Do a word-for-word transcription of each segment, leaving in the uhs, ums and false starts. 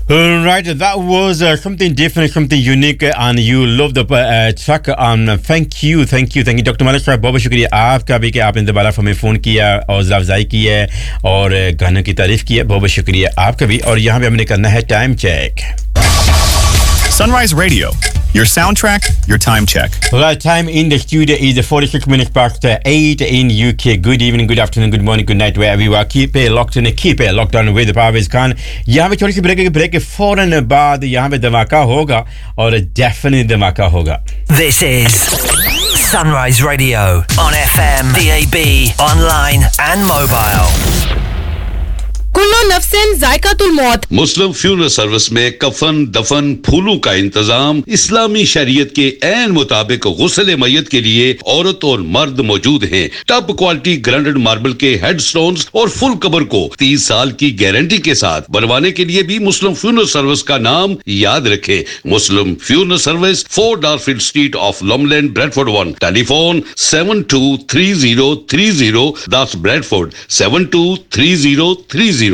Right, that was uh, something different, something unique, and you love the uh, track. Um, thank you, thank you, thank you, doctor Malik साहब, बहुत बहुत शुक्रिया आपका भी कि आपने दोबारा हमें फ़ोन किया और हौसला अफजाई की है और गानों की तारीफ की है. बहुत बहुत शुक्रिया आपका भी. और यहाँ पे हमने करना है time check. Sunrise Radio, your soundtrack, your time check. Right, time in the studio is forty-six minutes past eight in U K. Good evening, good afternoon, good morning, good night, wherever you are. Keep it locked in, keep it locked on with the Parvez Khan. यहाँ पे छोटी सी break break के फौरन बाद यहाँ पे धमाका होगा और definitely धमाका होगा. This is Sunrise Radio on F M, D A B, online and mobile. कुल्लो नफ्सिन जायकातुल मौत. मुस्लिम फ्यूनरल सर्विस में कफन दफन फूलों का इंतजाम इस्लामी शरीयत के ऐन मुताबिक गुस्ल मय्यत के लिए औरत और मर्द मौजूद हैं. टॉप क्वालिटी ग्रांडेड मार्बल के हेडस्टोन्स और फुल कबर को तीस साल की गारंटी के साथ बनवाने के लिए भी मुस्लिम फ्यूनरल सर्विस का नाम याद रखें. मुस्लिम funeral service, four डार्फील्ड street of लॉमलैंड, Bradford one. Telephone seven two three zero three zero. That's Bradford seven two three zero three zero.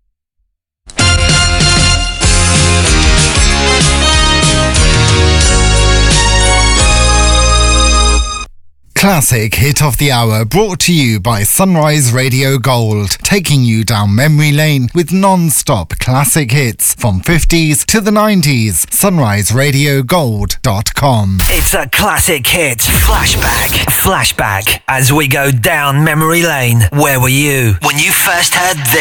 Classic Hit of the Hour, brought to you by Sunrise Radio Gold, taking you down memory lane with non-stop classic hits from fifties to the nineties. sunrise radio gold dot com. It's a classic hit flashback. Flashback as we go down memory lane. Where were you when you first heard this?